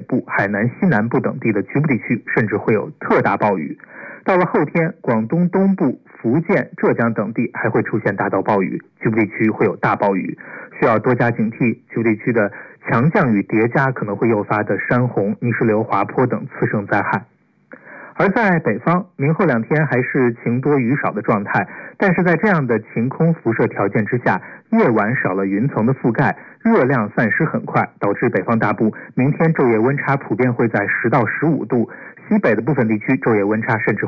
部、海南西南部等地的局部地区甚至会有特大暴雨。到了后天，广东东部、福建、浙江等地还会出现大到暴雨，局部地区会有大暴雨，需要多加警惕局部地区的强降雨叠加可能会诱发的山洪、泥石流、滑坡等次生灾害。而在北方，明后2天还是晴多雨少的状态，但是在这样的晴空辐射条件之下，夜晚少了云层的覆盖，热量散失很快，导致北方大部明天昼夜温差普遍会在10到15度，西北的部分地区昼夜温差甚至